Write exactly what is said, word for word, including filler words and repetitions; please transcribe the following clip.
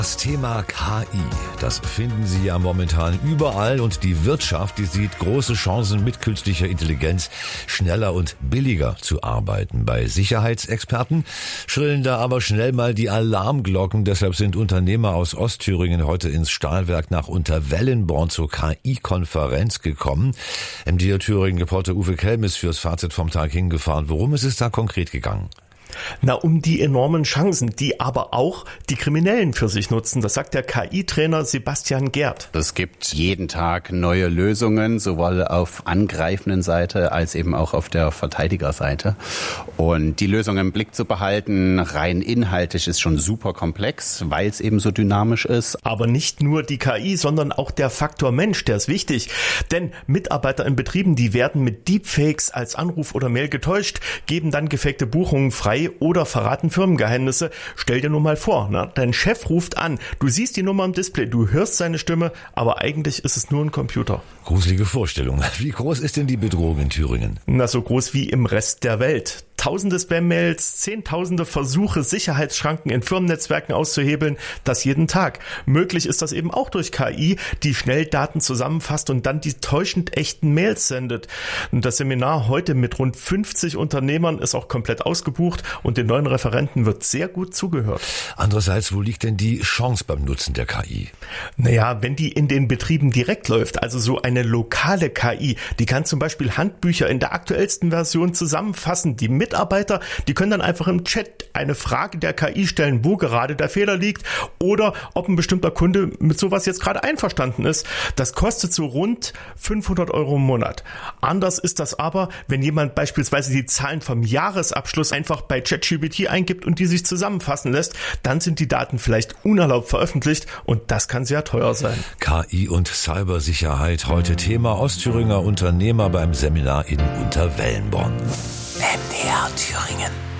Das Thema K I, das finden Sie ja momentan überall und die Wirtschaft, die sieht große Chancen, mit künstlicher Intelligenz schneller und billiger zu arbeiten. Bei Sicherheitsexperten schrillen da aber schnell mal die Alarmglocken. Deshalb sind Unternehmer aus Ostthüringen heute ins Stahlwerk nach Unterwellenborn zur K I-Konferenz gekommen. M D R Thüringen-Reporter Uwe Kelm ist fürs Fazit vom Tag hingefahren. Worum ist es da konkret gegangen? Na, um die enormen Chancen, die aber auch die Kriminellen für sich nutzen. Das sagt der K I-Trainer Sebastian Gerd. Es gibt jeden Tag neue Lösungen, sowohl auf angreifenden Seite als eben auch auf der Verteidigerseite. Und die Lösung im Blick zu behalten, rein inhaltlich, ist schon super komplex, weil es eben so dynamisch ist. Aber nicht nur die K I, sondern auch der Faktor Mensch, der ist wichtig. Denn Mitarbeiter in Betrieben, die werden mit Deepfakes als Anruf oder Mail getäuscht, geben dann gefakte Buchungen frei oder verraten Firmengeheimnisse. Stell dir nur mal vor, ne? Dein Chef ruft an, du siehst die Nummer im Display, du hörst seine Stimme, aber eigentlich ist es nur ein Computer. Gruselige Vorstellung. Wie groß ist denn die Bedrohung in Thüringen? Na, so groß wie im Rest der Welt. Tausende Spam-Mails, Zehntausende Versuche, Sicherheitsschranken in Firmennetzwerken auszuhebeln, das jeden Tag. Möglich ist das eben auch durch K I, die schnell Daten zusammenfasst und dann die täuschend echten Mails sendet. Und das Seminar heute mit rund fünfzig Unternehmern ist auch komplett ausgebucht und den neuen Referenten wird sehr gut zugehört. Andererseits, wo liegt denn die Chance beim Nutzen der K I? Naja, wenn die in den Betrieben direkt läuft, also so eine lokale K I, die kann zum Beispiel Handbücher in der aktuellsten Version zusammenfassen, die mit Mitarbeiter, die können dann einfach im Chat eine Frage der K I stellen, wo gerade der Fehler liegt oder ob ein bestimmter Kunde mit sowas jetzt gerade einverstanden ist. Das kostet so rund fünfhundert Euro im Monat. Anders ist das aber, wenn jemand beispielsweise die Zahlen vom Jahresabschluss einfach bei ChatGPT eingibt und die sich zusammenfassen lässt, dann sind die Daten vielleicht unerlaubt veröffentlicht und das kann sehr teuer sein. K I und Cybersicherheit, heute Thema Ostthüringer Unternehmer beim Seminar in Unterwellenborn. M D R Thüringen.